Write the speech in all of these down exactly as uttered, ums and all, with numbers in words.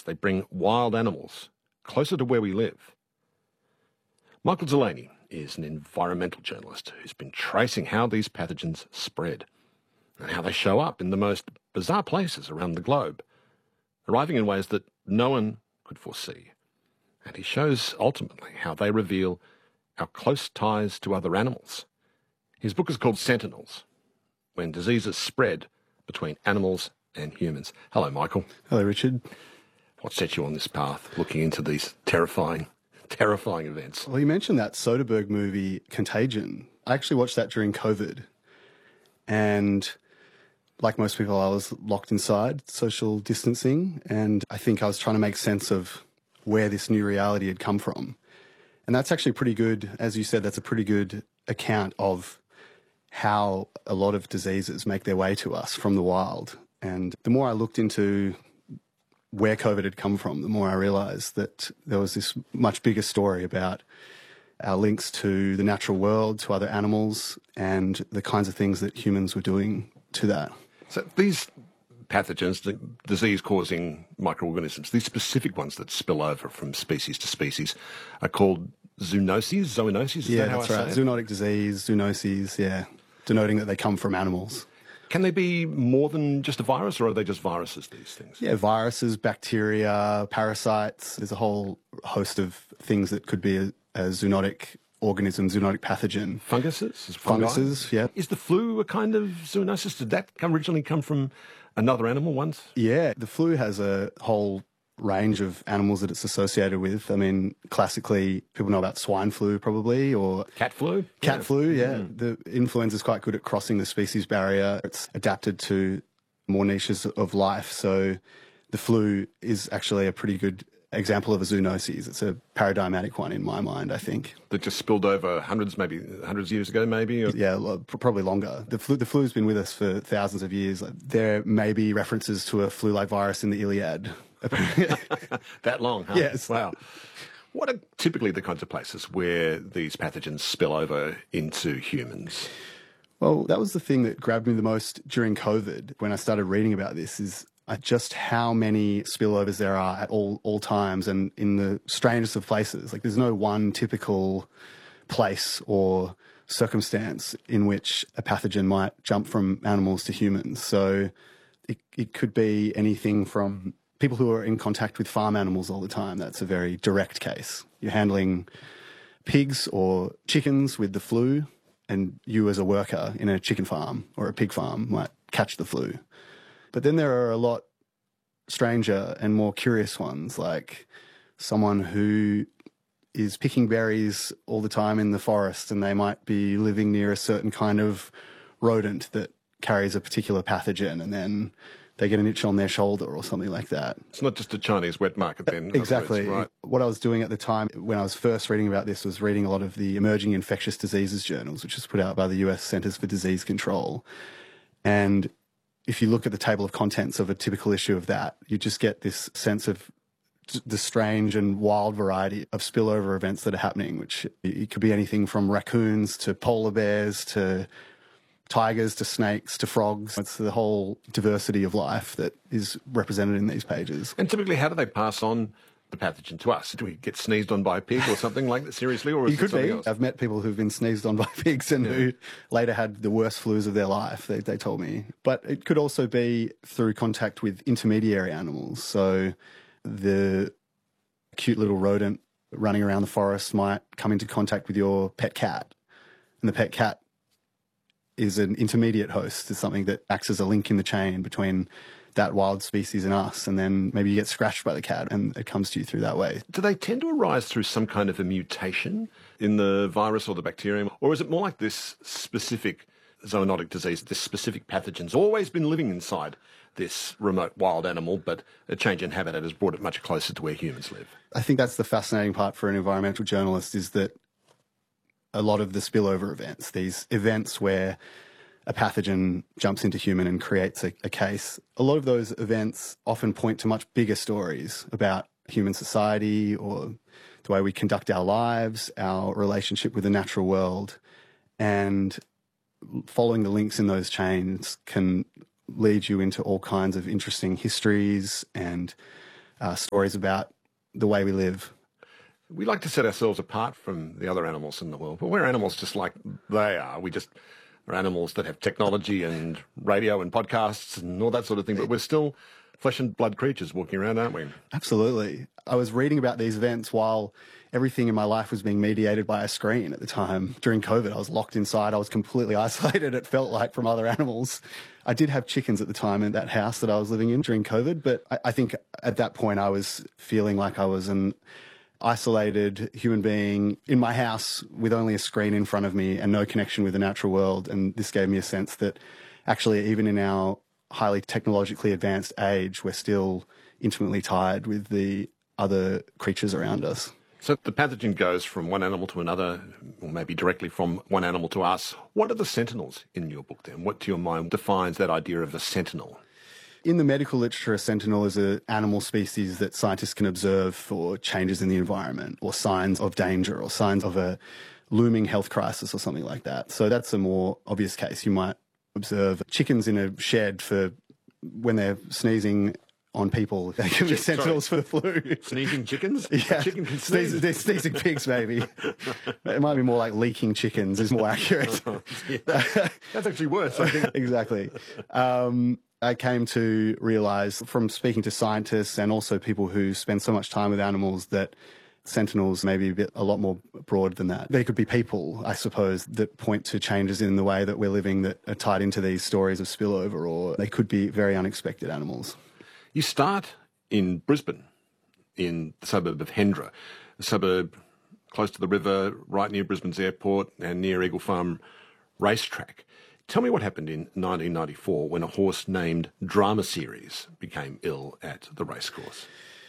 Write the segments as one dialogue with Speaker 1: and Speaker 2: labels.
Speaker 1: pathogens. They bring wild animals closer to where we live. Michael Delaney is an environmental journalist who's been tracing how these pathogens spread and how they show up in the most bizarre places around the globe, arriving in ways that no one could foresee. And he shows ultimately how they reveal our close ties to other animals. His book is called Sentinels, When Diseases Spread Between Animals and Humans. Hello, Michael.
Speaker 2: Hello, Richard.
Speaker 1: What set you on this path, looking into these terrifying, terrifying events?
Speaker 2: Well, you mentioned that Soderbergh movie, Contagion. I actually watched that during COVID. And like most people, I was locked inside, social distancing, and I think I was trying to make sense of where this new reality had come from. And that's actually pretty good, as you said, that's a pretty good account of how a lot of diseases make their way to us from the wild. And the more I looked into where COVID had come from, the more I realised that there was this much bigger story about our links to the natural world, to other animals, and the kinds of things that humans were doing to that.
Speaker 1: So these pathogens, the disease-causing microorganisms, these specific ones that spill over from species to species, are called zoonoses, zoonoses, is
Speaker 2: yeah,
Speaker 1: that how
Speaker 2: that's
Speaker 1: I
Speaker 2: right.
Speaker 1: say it?
Speaker 2: Zoonotic disease, zoonoses, yeah, denoting that they come from animals.
Speaker 1: Can they be more than just a virus, or are they just viruses, these things?
Speaker 2: Yeah, viruses, bacteria, parasites. There's a whole host of things that could be a, a zoonotic organism, zoonotic pathogen.
Speaker 1: Funguses? Is fungi?
Speaker 2: Funguses, yeah.
Speaker 1: Is the flu a kind of zoonosis? Did that come, originally come from another animal once?
Speaker 2: Yeah, the flu has a whole range of animals that it's associated with. I mean, classically, people know about swine flu probably, or
Speaker 1: Cat flu?
Speaker 2: cat
Speaker 1: Yeah.
Speaker 2: flu, yeah.
Speaker 1: Mm.
Speaker 2: The influenza is quite good at crossing the species barrier. It's adapted to more niches of life. So the flu is actually a pretty good example of a zoonosis. It's a paradigmatic one in my mind, I think.
Speaker 1: That just spilled over hundreds, maybe hundreds of years ago, maybe? Or...
Speaker 2: Yeah, lo- probably longer. The flu, the flu's been with us for thousands of years. Like, there may be references to a flu-like virus in the Iliad.
Speaker 1: That long, huh?
Speaker 2: Yes.
Speaker 1: Wow. What are typically the kinds of places where these pathogens spill over into humans?
Speaker 2: Well, that was the thing that grabbed me the most during COVID when I started reading about this, is uh, just how many spillovers there are at all, all times and in the strangest of places. Like, there's no one typical place or circumstance in which a pathogen might jump from animals to humans. So it, it could be anything from people who are in contact with farm animals all the time. That's a very direct case. You're handling pigs or chickens with the flu, and you as a worker in a chicken farm or a pig farm might catch the flu. But then there are a lot stranger and more curious ones, like someone who is picking berries all the time in the forest, and they might be living near a certain kind of rodent that carries a particular pathogen, and then they get an itch on their shoulder or something like that.
Speaker 1: It's not just a Chinese wet market then. in other
Speaker 2: Exactly.
Speaker 1: words, right?
Speaker 2: What I was doing at the time when I was first reading about this was reading a lot of the Emerging Infectious Diseases journals, which is put out by the U S Centers for Disease Control. And if you look at the table of contents of a typical issue of that, you just get this sense of the strange and wild variety of spillover events that are happening, which it could be anything from raccoons to polar bears to tigers to snakes to frogs. It's the whole diversity of life that is represented in these pages.
Speaker 1: And typically, how do they pass on the pathogen to us? Do we get sneezed on by a pig or something like that, seriously? Or is
Speaker 2: It
Speaker 1: it
Speaker 2: could
Speaker 1: something
Speaker 2: be.
Speaker 1: else?
Speaker 2: I've met people who've been sneezed on by pigs and
Speaker 1: Yeah.
Speaker 2: who later had the worst flus of their life, they, they told me. But it could also be through contact with intermediary animals. So the cute little rodent running around the forest might come into contact with your pet cat, and the pet cat is an intermediate host. It's something that acts as a link in the chain between that wild species and us, and then maybe you get scratched by the cat and it comes to you through that way.
Speaker 1: Do they tend to arise through some kind of a mutation in the virus or the bacterium? Or is it more like this specific zoonotic disease, this specific pathogen's always been living inside this remote wild animal, but a change in habitat has brought it much closer to where humans live?
Speaker 2: I think that's the fascinating part for an environmental journalist, is that a lot of the spillover events, these events where a pathogen jumps into human and creates a, a case, a lot of those events often point to much bigger stories about human society or the way we conduct our lives, our relationship with the natural world. And following the links in those chains can lead you into all kinds of interesting histories and uh, stories about the way we live.
Speaker 1: We like to set ourselves apart from the other animals in the world, but we're animals just like they are. We just are animals that have technology and radio and podcasts and all that sort of thing, but we're still flesh and blood creatures walking around, aren't we?
Speaker 2: Absolutely. I was reading about these events while everything in my life was being mediated by a screen at the time. During COVID, I was locked inside. I was completely isolated, it felt like, from other animals. I did have chickens at the time in that house that I was living in during COVID, but I, I think at that point I was feeling like I was an isolated human being in my house with only a screen in front of me and no connection with the natural world. And this gave me a sense that actually, even in our highly technologically advanced age, we're still intimately tied with the other creatures around us.
Speaker 1: So the pathogen goes from one animal to another, or maybe directly from one animal to us. What are the sentinels in your book then? What, to your mind, defines that idea of a sentinel?
Speaker 2: In the medical literature, a sentinel is an animal species that scientists can observe for changes in the environment or signs of danger or signs of a looming health crisis or something like that. So that's a more obvious case. You might observe chickens in a shed for when they're sneezing on people. They can be sentinels for the flu.
Speaker 1: Sneezing chickens?
Speaker 2: Yeah.
Speaker 1: Chicken can sneeze.
Speaker 2: Sneezing, they're sneezing pigs, maybe. It might be more like leaking chickens is more accurate.
Speaker 1: Yeah, that's actually worse, I think.
Speaker 2: Exactly. Um, I came to realise from speaking to scientists and also people who spend so much time with animals that sentinels may be a bit a lot more broad than that. They could be people, I suppose, that point to changes in the way that we're living that are tied into these stories of spillover, or they could be very unexpected animals.
Speaker 1: You start in Brisbane, in the suburb of Hendra, a suburb close to the river, right near Brisbane's airport and near Eagle Farm racetrack. Tell me what happened in nineteen ninety-four when a horse named Drama Series became ill at the racecourse.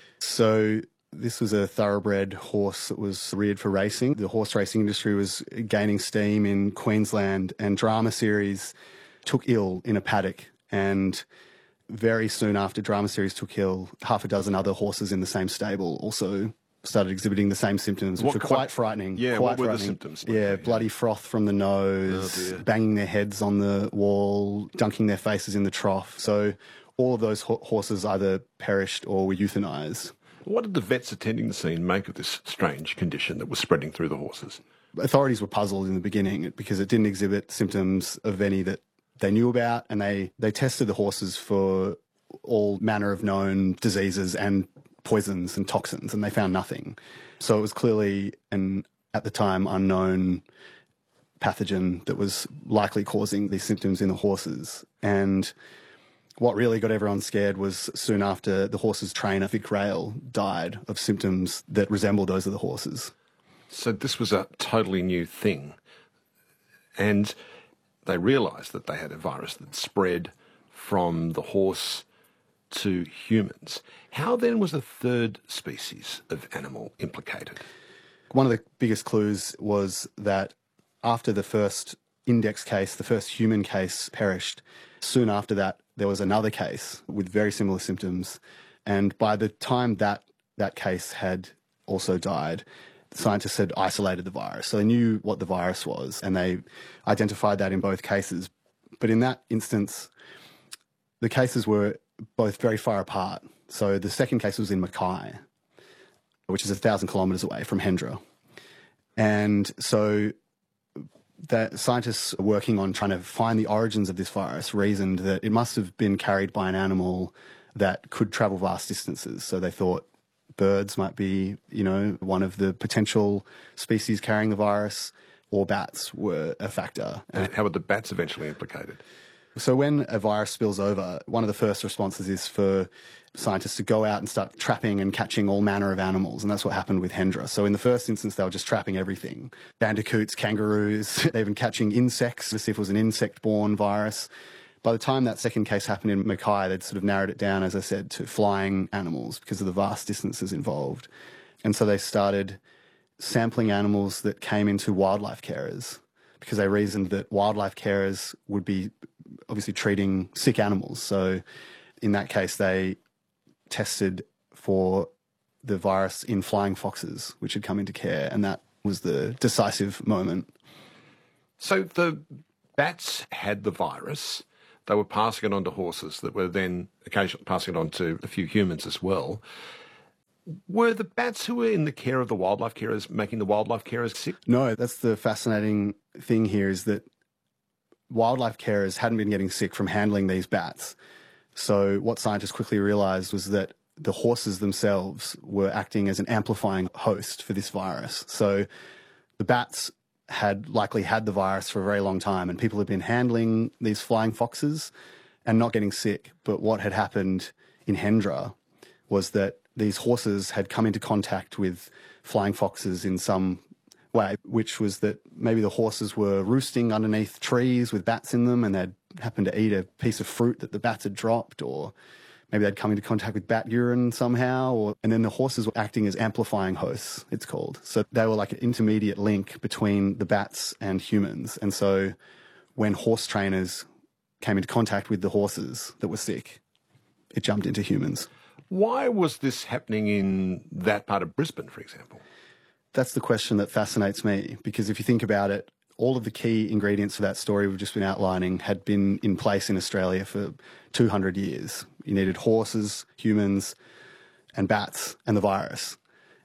Speaker 2: So this was a thoroughbred horse that was reared for racing. The horse racing industry was gaining steam in Queensland, and Drama Series took ill in a paddock. And very soon after Drama Series took ill, half a dozen other horses in the same stable also started exhibiting the same symptoms, which
Speaker 1: What
Speaker 2: were
Speaker 1: quite-
Speaker 2: quite frightening.
Speaker 1: Yeah,
Speaker 2: quite
Speaker 1: what were the
Speaker 2: frightening.
Speaker 1: symptoms?
Speaker 2: Yeah,
Speaker 1: Yeah.
Speaker 2: bloody froth from the nose,
Speaker 1: Oh, dear.
Speaker 2: banging their heads on the wall, dunking their faces in the trough. So all of those ho- horses either perished or were euthanized.
Speaker 1: What did the vets attending the scene make of this strange condition that was spreading through the horses?
Speaker 2: Authorities were puzzled in the beginning because it didn't exhibit symptoms of any that they knew about, and they, they tested the horses for all manner of known diseases and poisons and toxins, and they found nothing. So it was clearly an, at the time, unknown pathogen that was likely causing these symptoms in the horses. And what really got everyone scared was soon after the horse's trainer, Vic Rail, died of symptoms that resembled those of the horses.
Speaker 1: So this was a totally new thing. And they realised that they had a virus that spread from the horse to humans. How then was a third species of animal implicated?
Speaker 2: One of the biggest clues was that after the first index case, the first human case perished, soon after that there was another case with very similar symptoms. And by the time that that case had also died, scientists had isolated the virus. So they knew what the virus was, and they identified that in both cases. But in that instance, the cases were both very far apart. So the second case was in Mackay, which is a thousand kilometres away from Hendra. And so the scientists working on trying to find the origins of this virus reasoned that it must have been carried by an animal that could travel vast distances. So they thought birds might be, you know, one of the potential species carrying the virus, or bats were a factor.
Speaker 1: And how were the bats eventually implicated?
Speaker 2: So when a virus spills over, one of the first responses is for scientists to go out and start trapping and catching all manner of animals, and that's what happened with Hendra. So in the first instance, they were just trapping everything. Bandicoots, kangaroos, they've been catching insects to see if it was an insect-borne virus. By the time that second case happened in Mackay, they'd sort of narrowed it down, as I said, to flying animals because of the vast distances involved. And so they started sampling animals that came into wildlife carers because they reasoned that wildlife carers would be obviously treating sick animals. So in that case, they tested for the virus in flying foxes, which had come into care, and that was the decisive moment.
Speaker 1: So the bats had the virus. they were passing it on to horses that were then occasionally passing it on to a few humans as well. Were the bats who were in the care of the wildlife carers making the wildlife carers sick?
Speaker 2: No, that's the fascinating thing here, is that wildlife carers hadn't been getting sick from handling these bats. So what scientists quickly realised was that the horses themselves were acting as an amplifying host for this virus. So the bats had likely had the virus for a very long time, and people had been handling these flying foxes and not getting sick. But what had happened in Hendra was that these horses had come into contact with flying foxes in some way, which was that maybe the horses were roosting underneath trees with bats in them, and they'd happened to eat a piece of fruit that the bats had dropped, or maybe they'd come into contact with bat urine somehow, or, and then the horses were acting as amplifying hosts, it's called. So they were like an intermediate link between the bats and humans. And so when horse trainers came into contact with the horses that were sick, it jumped into humans.
Speaker 1: Why was this happening in that part of Brisbane, for example?
Speaker 2: That's the question that fascinates me, because if you think about it, all of the key ingredients for that story we've just been outlining had been in place in Australia for two hundred years. You needed horses, humans, and bats, and the virus.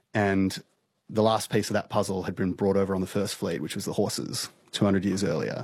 Speaker 2: And the last piece of that puzzle had been brought over on the First Fleet, which was the horses, two hundred years earlier.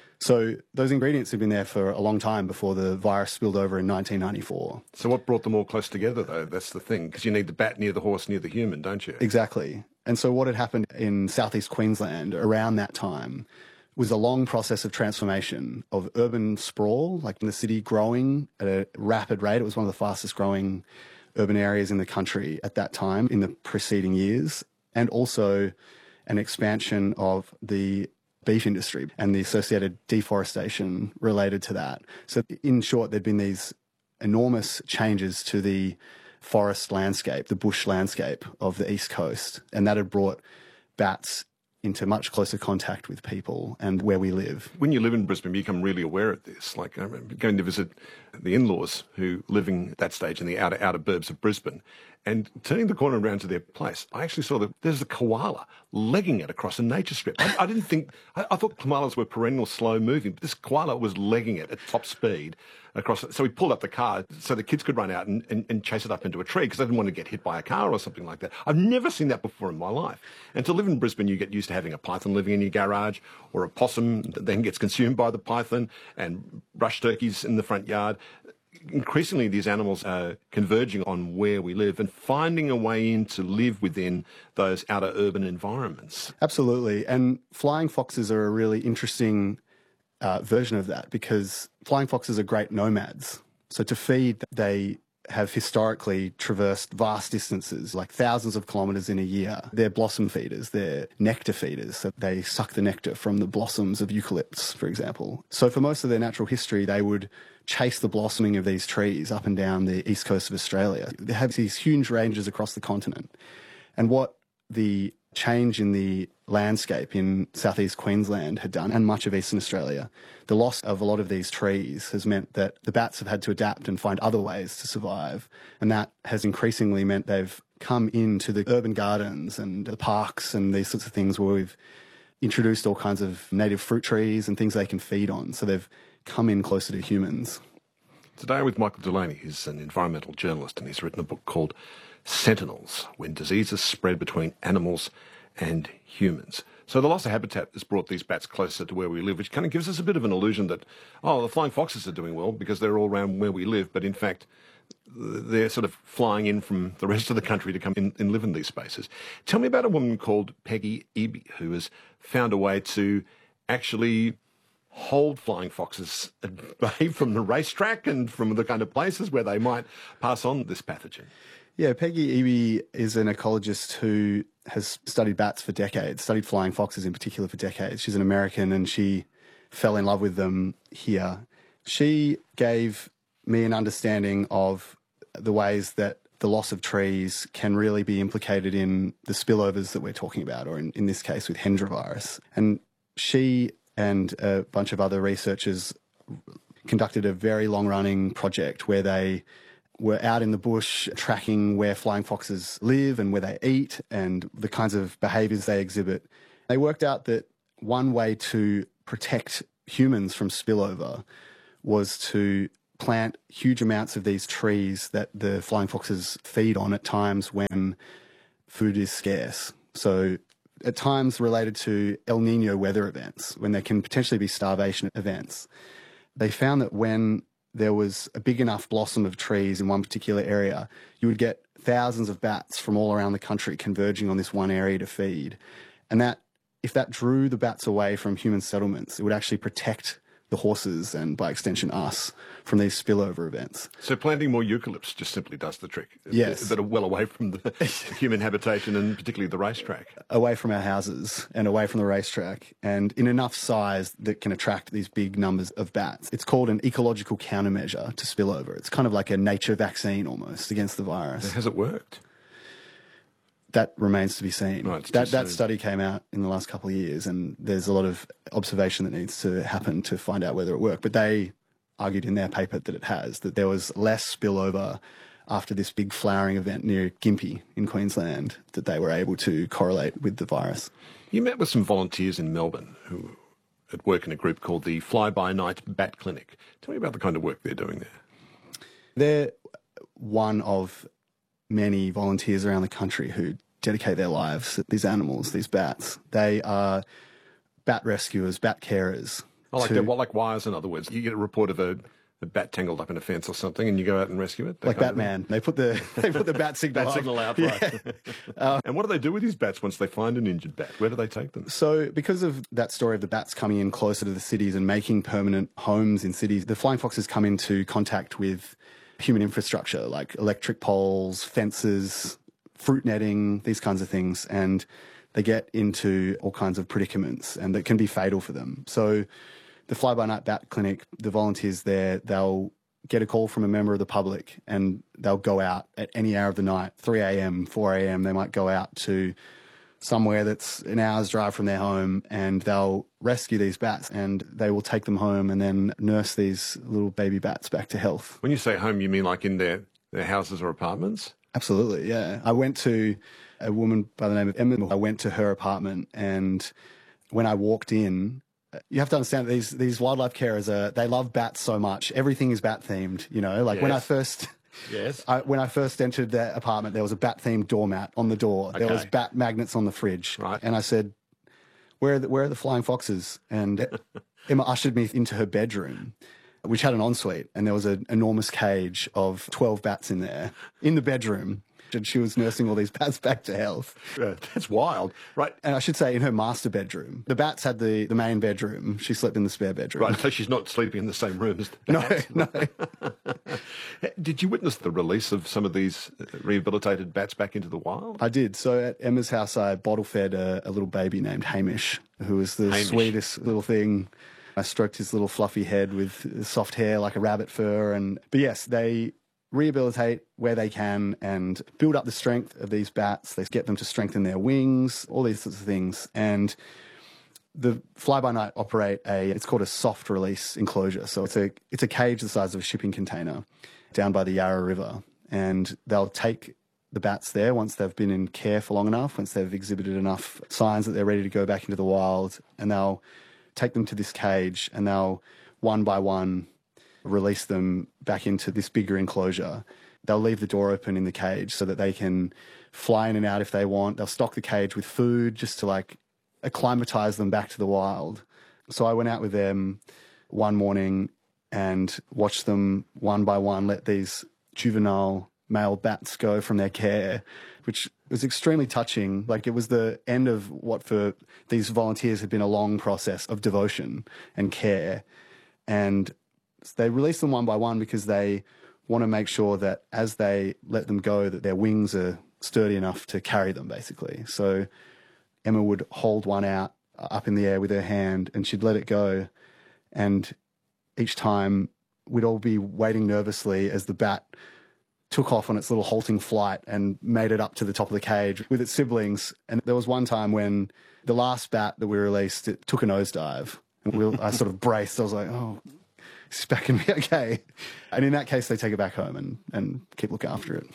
Speaker 2: So those ingredients had been there for a long time before the virus spilled over in nineteen ninety-four.
Speaker 1: So what brought them all close together, though? That's the thing, because you need the bat near the horse, near the human, don't you?
Speaker 2: Exactly. And so what had happened in southeast Queensland around that time was a long process of transformation of urban sprawl, like in the city growing at a rapid rate. It was one of the fastest growing urban areas in the country at that time in the preceding years, and also an expansion of the beef industry and the associated deforestation related to that. So in short, there'd been these enormous changes to the forest landscape, the bush landscape of the East Coast, and that had brought bats into much closer contact with people and where we live.
Speaker 1: When you live in Brisbane, you become really aware of this. Like, I remember going to visit the in-laws who living at that stage in the outer outer burbs of Brisbane, and turning the corner around to their place, I actually saw that there's a koala legging it across a nature strip. I, I didn't think, I, I thought koalas were perennial slow moving, but this koala was legging it at top speed across. So we pulled up the car so the kids could run out and, and, and chase it up into a tree because they didn't want to get hit by a car or something like that. I've never seen that before in my life. And to live in Brisbane, you get used to having a python living in your garage, or a possum that then gets consumed by the python, and brush turkeys in the front yard. Increasingly, these animals are converging on where we live and finding a way in to live within those outer urban environments.
Speaker 2: Absolutely. And flying foxes are a really interesting uh, version of that, because flying foxes are great nomads. So to feed, they have historically traversed vast distances, like thousands of kilometres in a year. They're blossom feeders, they're nectar feeders, so they suck the nectar from the blossoms of eucalypts, for example. So for most of their natural history, they would chase the blossoming of these trees up and down the east coast of Australia. They have these huge ranges across the continent. And what the change in the landscape in southeast Queensland had done, and much of eastern Australia, the loss of a lot of these trees has meant that the bats have had to adapt and find other ways to survive. And that has increasingly meant they've come into the urban gardens and the parks and these sorts of things where we've introduced all kinds of native fruit trees and things they can feed on. So they've come in closer to humans.
Speaker 1: Today with Michael Delaney. He's an environmental journalist, and he's written a book called Sentinels, When Diseases Spread Between Animals and Humans. So the loss of habitat has brought these bats closer to where we live, which kind of gives us a bit of an illusion that, oh, the flying foxes are doing well because they're all around where we live, but in fact, they're sort of flying in from the rest of the country to come in and live in these spaces. Tell me about a woman called Peggy Eby, who has found a way to actually hold flying foxes at bay from the racetrack and from the kind of places where they might pass on this pathogen.
Speaker 2: Yeah, Peggy Eby is an ecologist who has studied bats for decades, studied flying foxes in particular for decades. She's an American and she fell in love with them here. She gave me an understanding of the ways that the loss of trees can really be implicated in the spillovers that we're talking about, or in, in this case with Hendra virus. And she and a bunch of other researchers conducted a very long-running project where they were out in the bush tracking where flying foxes live and where they eat and the kinds of behaviours they exhibit. They worked out that one way to protect humans from spillover was to plant huge amounts of these trees that the flying foxes feed on at times when food is scarce. So at times related to El Nino weather events, when there can potentially be starvation events. They found that when there was a big enough blossom of trees in one particular area, you would get thousands of bats from all around the country converging on this one area to feed. And that, if that drew the bats away from human settlements, it would actually protect the horses and, by extension, us from these spillover events.
Speaker 1: So planting more eucalypts just simply does the trick.
Speaker 2: Yes.
Speaker 1: That are well away from the human habitation and particularly the racetrack.
Speaker 2: Away from our houses and away from the racetrack, and in enough size that can attract these big numbers of bats. It's called an ecological countermeasure to spillover. It's kind of like a nature vaccine almost against the virus.
Speaker 1: Has it worked?
Speaker 2: That remains to be seen.
Speaker 1: Right,
Speaker 2: that that study came out in the last couple of years, and there's a lot of observation that needs to happen to find out whether it worked. But they argued in their paper that it has, that there was less spillover after this big flowering event near Gympie in Queensland, that they were able to correlate with the virus.
Speaker 1: You met with some volunteers in Melbourne who at work in a group called the Fly-by-Night Bat Clinic. Tell me about the kind of work they're doing there.
Speaker 2: They're one of many volunteers around the country who dedicate their lives to these animals, these bats. They are bat rescuers, bat carers.
Speaker 1: Oh, like,
Speaker 2: to,
Speaker 1: that, well, like wires, in other words. You get a report of a, a bat tangled up in a fence or something and you go out and rescue it?
Speaker 2: Like Batman. They put the they put the bat signal
Speaker 1: bat
Speaker 2: up.
Speaker 1: signal out, right. Yeah. uh, and what do they do with these bats once they find an injured bat? Where do they take them?
Speaker 2: So because of that story of the bats coming in closer to the cities and making permanent homes in cities, the flying foxes come into contact with human infrastructure like electric poles, fences, fruit netting, these kinds of things, and they get into all kinds of predicaments and that can be fatal for them. So the Fly-by-Night Bat Clinic, the volunteers there, they'll get a call from a member of the public and they'll go out at any hour of the night, three a.m., four a.m., they might go out to somewhere that's an hour's drive from their home and they'll rescue these bats and they will take them home and then nurse these little baby bats back to health.
Speaker 1: When you say home, you mean like in their, their houses or apartments?
Speaker 2: Absolutely, yeah. I went to a woman by the name of Emma. I went to her apartment, and when I walked in, you have to understand that these these wildlife carers are, they love bats so much. Everything is bat themed, you know. Like yes. when I first
Speaker 1: yes,
Speaker 2: I, when I first entered their apartment, there was a bat themed doormat on the door. Okay. There was bat magnets on the fridge,
Speaker 1: right.
Speaker 2: And I said, "Where are the, where are the flying foxes?" And Emma ushered me into her bedroom, which had an ensuite, and there was an enormous cage of twelve bats in there, in the bedroom, and she was nursing all these bats back to health.
Speaker 1: Uh, that's wild. Right.
Speaker 2: And I should say, in her master bedroom. The bats had the, the main bedroom. She slept in the spare bedroom.
Speaker 1: Right, so she's not sleeping in the same room as the
Speaker 2: No,
Speaker 1: bats.
Speaker 2: no.
Speaker 1: Did you witness the release of some of these rehabilitated bats back into the wild?
Speaker 2: I did. So at Emma's house, I bottle-fed a, a little baby named Hamish, who was the
Speaker 1: Hamish.
Speaker 2: sweetest little thing. I stroked his little fluffy head with soft hair like a rabbit fur. And but yes, they rehabilitate where they can and build up the strength of these bats. They get them to strengthen their wings, all these sorts of things. And the Fly-by-Night operate a, it's called a soft release enclosure. So it's a it's a cage the size of a shipping container down by the Yarra River. And they'll take the bats there once they've been in care for long enough, once they've exhibited enough signs that they're ready to go back into the wild, and they'll take them to this cage and they'll one by one release them back into this bigger enclosure. They'll leave the door open in the cage so that they can fly in and out if they want. They'll stock the cage with food just to like acclimatize them back to the wild. So I went out with them one morning and watched them one by one let these juvenile male bats go from their care, which was extremely touching. Like it was the end of what for these volunteers had been a long process of devotion and care. And they release them one by one because they want to make sure that as they let them go, that their wings are sturdy enough to carry them, basically. So Emma would hold one out up in the air with her hand and she'd let it go. And each time we'd all be waiting nervously as the bat took off on its little halting flight and made it up to the top of the cage with its siblings. And there was one time when the last bat that we released, it took a nosedive. And we, I sort of braced. I was like, oh, is this bat going to be okay? And in that case, they take it back home and, and keep looking after it.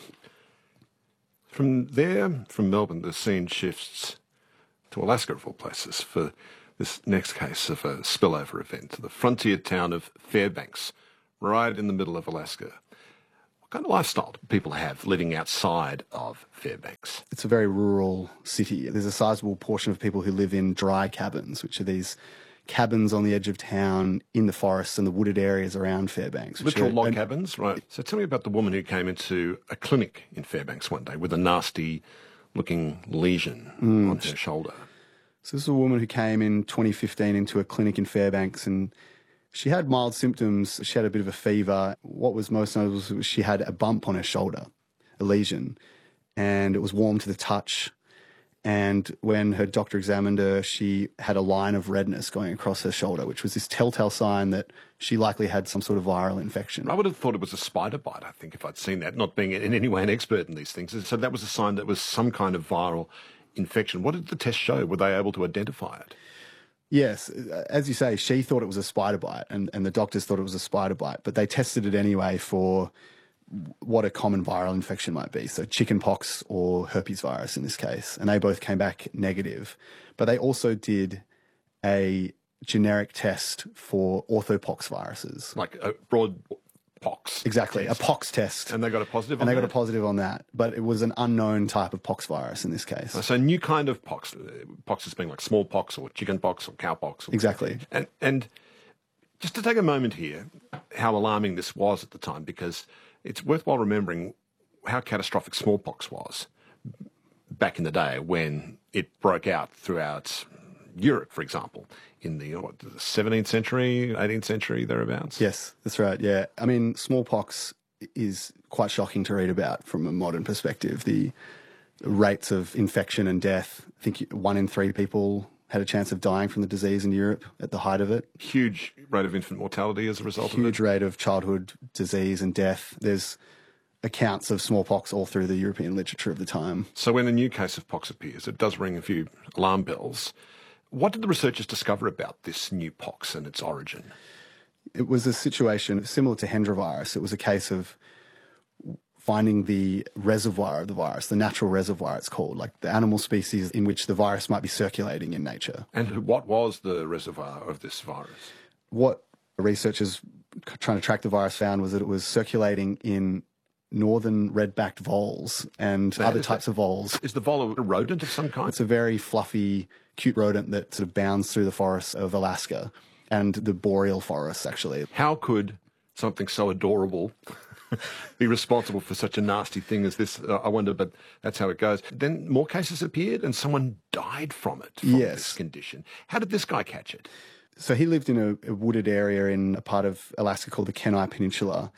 Speaker 1: From there, from Melbourne, the scene shifts to Alaska, of all places, for this next case of a spillover event, to the frontier town of Fairbanks, right in the middle of Alaska. What kind of lifestyle do people have living outside of Fairbanks?
Speaker 2: It's a very rural city. There's a sizable portion of people who live in dry cabins, which are these cabins on the edge of town in the forests and the wooded areas around Fairbanks.
Speaker 1: Literal
Speaker 2: are,
Speaker 1: log
Speaker 2: and,
Speaker 1: cabins, right. So tell me about the woman who came into a clinic in Fairbanks one day with a nasty-looking lesion mm, on her shoulder.
Speaker 2: So this is a woman who came in twenty fifteen into a clinic in Fairbanks, and she had mild symptoms. She had a bit of a fever. What was most notable was she had a bump on her shoulder, a lesion, and it was warm to the touch. And when her doctor examined her, she had a line of redness going across her shoulder, which was this telltale sign that she likely had some sort of viral infection.
Speaker 1: I would have thought it was a spider bite, I think, if I'd seen that, not being in any way an expert in these things. So that was a sign that it was some kind of viral infection. What did the test show? Were they able to identify it?
Speaker 2: Yes. As you say, she thought it was a spider bite, and, and the doctors thought it was a spider bite, but they tested it anyway for what a common viral infection might be. So chickenpox or herpes virus in this case. And they both came back negative. But they also did a generic test for orthopox viruses.
Speaker 1: Like a broad pox.
Speaker 2: Exactly.
Speaker 1: Test.
Speaker 2: A pox test.
Speaker 1: And they got a positive on
Speaker 2: And they
Speaker 1: that?
Speaker 2: got a positive on that. But it was an unknown type of pox virus in this case.
Speaker 1: So a new kind of pox. Pox is being like smallpox or chickenpox or cowpox. Or
Speaker 2: exactly.
Speaker 1: And, and just to take a moment here, how alarming this was at the time, because it's worthwhile remembering how catastrophic smallpox was back in the day when it broke out throughout Europe, for example, in the what, the seventeenth century, eighteenth century, thereabouts.
Speaker 2: Yes, that's right, yeah. I mean, smallpox is quite shocking to read about from a modern perspective. The rates of infection and death, I think one in three people had a chance of dying from the disease in Europe at the height of it.
Speaker 1: Huge rate of infant mortality as a result
Speaker 2: Huge
Speaker 1: of it.
Speaker 2: Huge rate of childhood disease and death. There's accounts of smallpox all through the European literature of the time.
Speaker 1: So when a new case of pox appears, it does ring a few alarm bells. What did the researchers discover about this new pox and its origin?
Speaker 2: It was a situation similar to Hendra virus. It was a case of finding the reservoir of the virus, the natural reservoir it's called, like the animal species in which the virus might be circulating in nature.
Speaker 1: And what was the reservoir of this virus?
Speaker 2: What researchers trying to track the virus found was that it was circulating in northern red-backed voles and so other types
Speaker 1: that,
Speaker 2: of voles.
Speaker 1: Is the vole a rodent of some kind?
Speaker 2: It's a very fluffy, cute rodent that sort of bounds through the forests of Alaska and the boreal forests, actually.
Speaker 1: How could something so adorable be responsible for such a nasty thing as this? Uh, I wonder, but that's how it goes. Then more cases appeared and someone died from it, from
Speaker 2: yes.
Speaker 1: this condition. How did this guy catch it?
Speaker 2: So he lived in a, a wooded area in a part of Alaska called the Kenai Peninsula,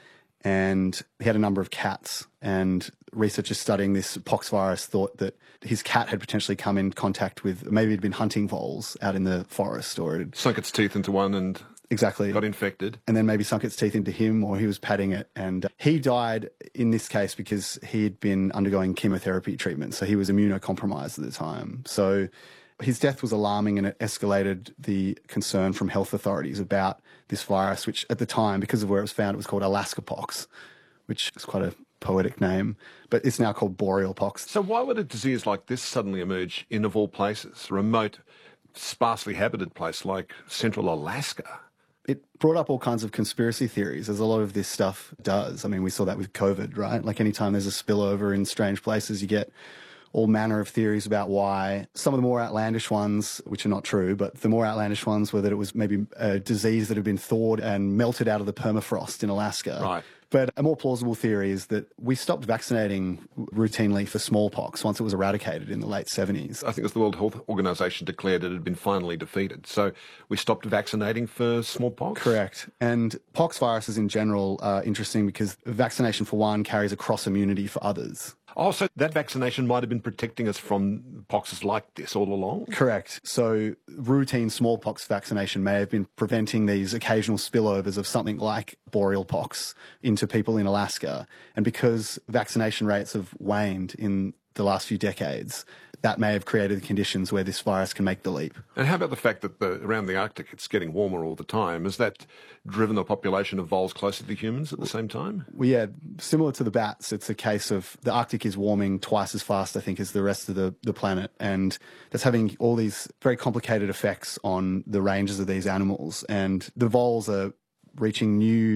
Speaker 2: and he had a number of cats, and researchers studying this pox virus thought that his cat had potentially come in contact with, maybe he'd been hunting voles out in the forest, or it had
Speaker 1: sunk its teeth into one and
Speaker 2: exactly
Speaker 1: got infected,
Speaker 2: and then maybe sunk its teeth into him, or he was patting it. And he died in this case because he had been undergoing chemotherapy treatment, so he was immunocompromised at the time. So his death was alarming, and it escalated the concern from health authorities about this virus, which at the time, because of where it was found, it was called Alaska pox, which is quite a poetic name, but it's now called boreal pox.
Speaker 1: So why would a disease like this suddenly emerge in, of all places, a remote, sparsely habited place like central Alaska?
Speaker 2: It brought up all kinds of conspiracy theories, as a lot of this stuff does. I mean, we saw that with COVID, right? Like anytime there's a spillover in strange places, you get all manner of theories about why. Some of the more outlandish ones, which are not true, but the more outlandish ones were that it was maybe a disease that had been thawed and melted out of the permafrost in Alaska.
Speaker 1: Right.
Speaker 2: But a more plausible theory is that we stopped vaccinating routinely for smallpox once it was eradicated in the late seventies.
Speaker 1: I think it was the World Health Organization declared it had been finally defeated. So we stopped vaccinating for smallpox?
Speaker 2: Correct. And pox viruses in general are interesting because vaccination for one carries a cross immunity for others.
Speaker 1: Oh, so that vaccination might have been protecting us from poxes like this all along?
Speaker 2: Correct. So routine smallpox vaccination may have been preventing these occasional spillovers of something like boreal pox into people in Alaska. And because vaccination rates have waned in the last few decades, that may have created the conditions where this virus can make the leap.
Speaker 1: And how about the fact that the, around the Arctic it's getting warmer all the time? Has that driven the population of voles closer to humans at the same time?
Speaker 2: Well, yeah, similar to the bats, it's a case of the Arctic is warming twice as fast, I think, as the rest of the, the planet. And that's having all these very complicated effects on the ranges of these animals. And the voles are reaching new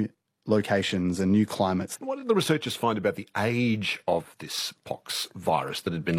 Speaker 2: locations and new climates.
Speaker 1: What did the researchers find about the age of this pox virus that had been